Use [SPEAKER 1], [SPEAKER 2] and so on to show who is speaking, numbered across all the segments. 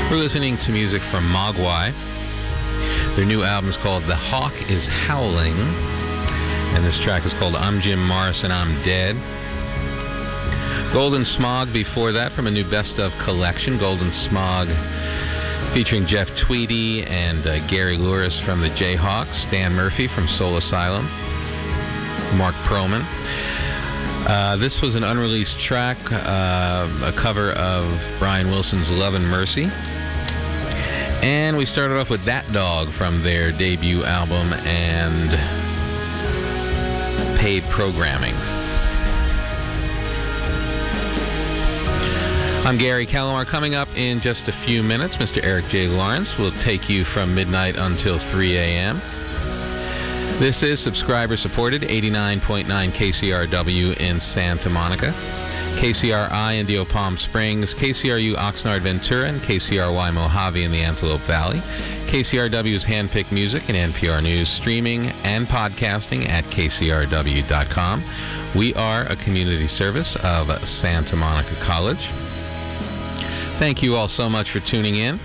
[SPEAKER 1] We're listening to music from Mogwai. Their new album is called The Hawk is Howling, and this track is called I'm Jim Morrison, I'm Dead. Golden Smog before that from a new Best Of collection. Golden Smog featuring Jeff Tweedy and Gary Louris from the Jayhawks, Dan Murphy from Soul Asylum, Mark Perlman. This was an unreleased track, a cover of Brian Wilson's Love and Mercy. And we started off with That Dog from their debut album and Paid Programming. I'm Gary Calamar. Coming up in just a few minutes, Mr. Eric J. Lawrence will take you from midnight until 3 a.m. This is subscriber-supported 89.9 KCRW in Santa Monica, KCRI in Indio Palm Springs, KCRU Oxnard Ventura, and KCRY Mojave in the Antelope Valley. KCRW's handpicked music and NPR News, streaming and podcasting at kcrw.com. We are a community service of Santa Monica College. Thank you all so much for tuning in.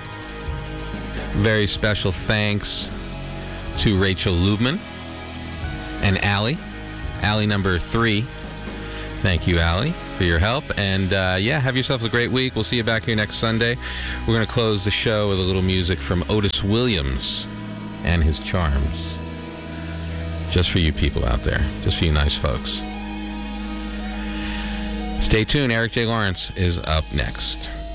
[SPEAKER 1] Very special thanks to Rachel Lubman and Allie number 3. Thank you, Allie, for your help. And have yourselves a great week. We'll see you back here next Sunday. We're going to close the show with a little music from Otis Williams and his Charms. Just for you people out there. Just for you nice folks. Stay tuned. Eric J. Lawrence is up next.